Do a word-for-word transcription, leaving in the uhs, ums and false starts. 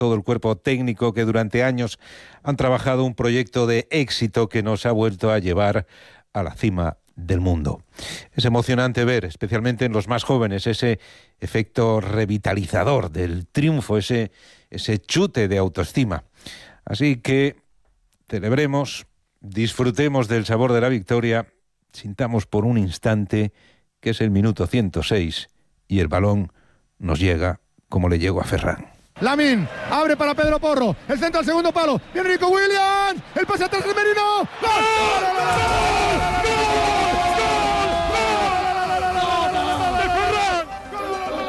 todo el cuerpo técnico que durante años han trabajado un proyecto de éxito que nos ha vuelto a llevar a la cima del mundo. Es emocionante ver, especialmente en los más jóvenes, ese efecto revitalizador del triunfo, ese, ese chute de autoestima. Así que celebremos, disfrutemos del sabor de la victoria, sintamos por un instante que es el minuto ciento seis y el balón nos llega como le llegó a Ferran. Lamine abre para Pedro Porro, el centro al segundo palo, viene Nico Williams, el pase atrás de Merino. ¡Gol! ¡Gol! ¡Gol!